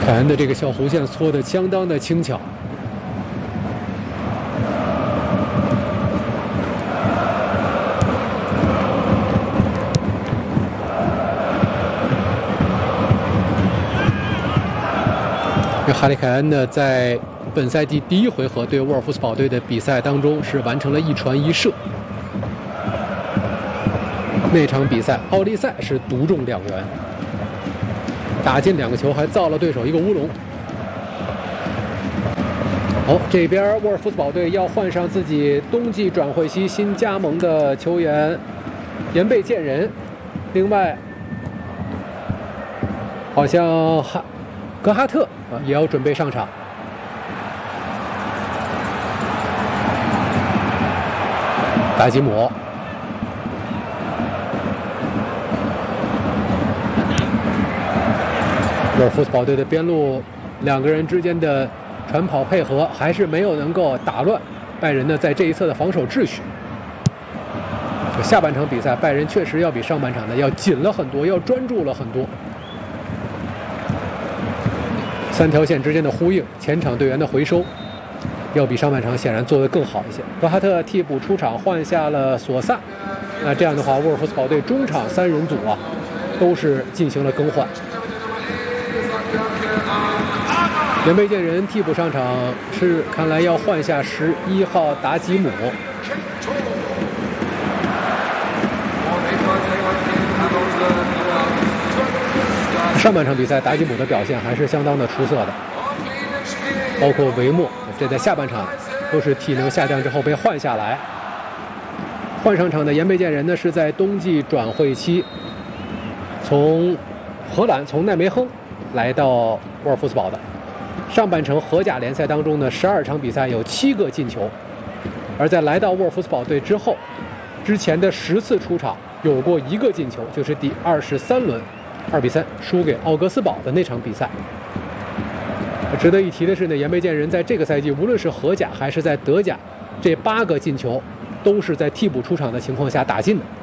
凯恩的这个小弧线搓得相当的轻巧。哈里凯恩呢，在本赛季第一回合对沃尔夫斯堡队的比赛当中是完成了一传一射。那场比赛，奥利塞是独中2元，打进2个球，还造了对手一个乌龙。好，这边沃尔夫斯堡队要换上自己冬季转会期新加盟的球员岩贝健人，另外好像格哈特也要准备上场。达吉姆，沃尔夫斯堡队的边路2个人之间的传跑配合还是没有能够打乱拜仁呢在这一侧的防守秩序。下半场比赛，拜仁确实要比上半场呢要紧了很多，要专注了很多。3条线之间的呼应，前场队员的回收，要比上半场显然做得更好一些。格哈特替补出场，换下了索萨。那这样的话，沃尔夫斯堡队中场3人组啊，都是进行了更换。岩贝健人替补上场，是看来要换下11号达吉姆。上半场比赛，达吉姆的表现还是相当的出色的，包括维莫，这在下半场都是体能下降之后被换下来。换上场的岩贝健人呢，是在冬季转会期从荷兰从奈梅亨来到沃尔夫斯堡的。上半程荷甲联赛当中呢，12场比赛有7个进球，而在来到沃尔夫斯堡队之后，之前的10次出场有过1个进球，就是第23轮2比3输给奥格斯堡的那场比赛。值得一提的是呢，岩贝健人在这个赛季无论是荷甲还是在德甲，这8个进球都是在替补出场的情况下打进的。